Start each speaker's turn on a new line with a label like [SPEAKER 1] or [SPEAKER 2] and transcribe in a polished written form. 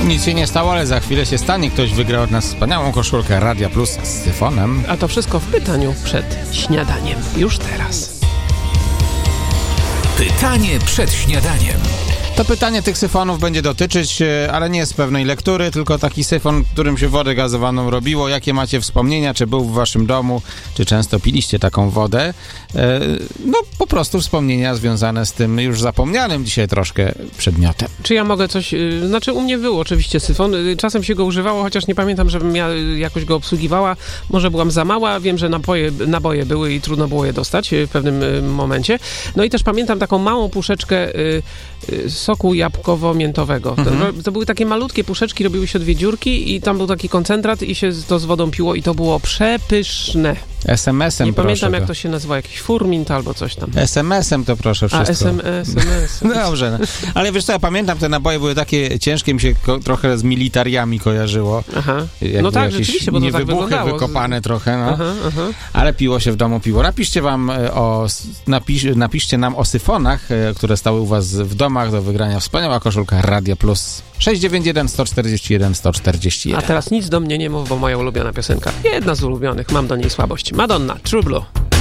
[SPEAKER 1] Nic się nie stało, ale za chwilę się stanie. Ktoś wygra od nas wspaniałą koszulkę Radia Plus z syfonem.
[SPEAKER 2] A to wszystko w pytaniu przed śniadaniem. Już teraz.
[SPEAKER 3] Pytanie przed śniadaniem.
[SPEAKER 1] To pytanie tych syfonów będzie dotyczyć, ale nie z pewnej lektury, tylko taki syfon, którym się wodę gazowaną robiło. Jakie macie wspomnienia? Czy był w waszym domu? Czy często piliście taką wodę? No po prostu wspomnienia związane z tym już zapomnianym dzisiaj troszkę przedmiotem.
[SPEAKER 2] Czy ja mogę coś... Znaczy u mnie był oczywiście syfon. Czasem się go używało, chociaż nie pamiętam, żebym ja jakoś go obsługiwała. Może byłam za mała. Wiem, że naboje były i trudno było je dostać w pewnym momencie. No i też pamiętam taką małą puszeczkę soku jabłkowo-miętowego. To były takie malutkie puszeczki, robiły się 2 dziurki i tam był taki koncentrat i się to z wodą piło i to było przepyszne.
[SPEAKER 1] SMS-em
[SPEAKER 2] nie
[SPEAKER 1] proszę.
[SPEAKER 2] pamiętam jak to się nazywa, jakiś furmint albo coś tam.
[SPEAKER 1] SMS-em to proszę wszystko.
[SPEAKER 2] SMS.
[SPEAKER 1] No dobrze, no. Ale wiesz co, ja pamiętam, te naboje były takie ciężkie, mi się trochę z militariami kojarzyło.
[SPEAKER 2] Aha. No tak, rzeczywiście, bo to tak
[SPEAKER 1] wybuchy
[SPEAKER 2] wyglądało.
[SPEAKER 1] wykopane trochę, no.
[SPEAKER 2] Aha.
[SPEAKER 1] Ale piło się w domu piwo. Napiszcie nam o syfonach, które stały u was w domach do wygrania. Wspaniała koszulka Radia Plus. 691 141 141.
[SPEAKER 2] A teraz nic do mnie nie mów, bo moja ulubiona piosenka. Jedna z ulubionych, mam do niej słabość. Madonna, True Blue.